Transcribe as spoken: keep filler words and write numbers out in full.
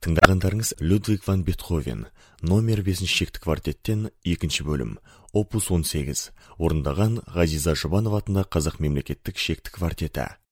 Тыңдағандарыңыз Людвиг ван Бетховен, номер бесінші шекті квартеттен екінші бөлім, опус он сегіз, орындаған Ғазиза Жұбанова атындағы Қазақ мемлекеттік шекті квартеті.